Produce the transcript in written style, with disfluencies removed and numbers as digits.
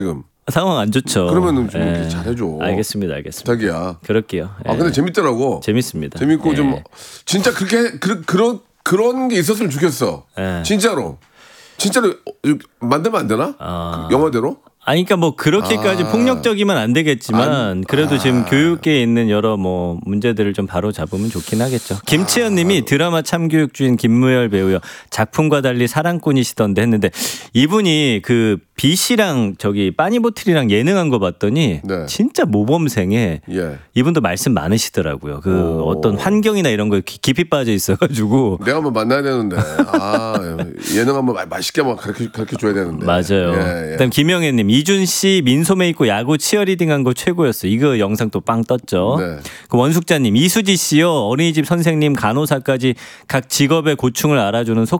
지금. 상황 안 좋죠. 그러면은 좀 이렇게 잘해줘. 알겠습니다. 부탁이야. 그럴게요. 근데 재밌더라고. 재밌습니다. 재밌고 좀 진짜 그렇게 그런 게 있었으면 좋겠어. 진짜로 만들면 안 되나? 그 영화대로? 아니, 그러니까 뭐 그렇게까지 폭력적이면 안 되겠지만 그래도 지금 교육계에 있는 여러 뭐 문제들을 좀 바로 잡으면 좋긴 하겠죠. 김치현님이 드라마 참교육주인 김무열 배우요. 작품과 달리 사랑꾼이시던데 했는데 이분이 그 B 씨랑 저기 빠니보틀이랑 예능한 거 봤더니 진짜 모범생에 이분도 말씀 많으시더라고요. 그 어떤 환경이나 이런 거 깊이 빠져 있어가지고 내가 한번 만나야 되는데 예능 한번 맛있게 한번 가르쳐 줘야 되는데. 맞아요. 그다음 김영애님 이준 씨 민소매 입고 야구 치어리딩한 거 최고였어. 이거 영상 또 빵 떴죠. 그 원숙자님 이수지 씨요 어린이집 선생님 간호사까지 각 직업의 고충을 알아주는 속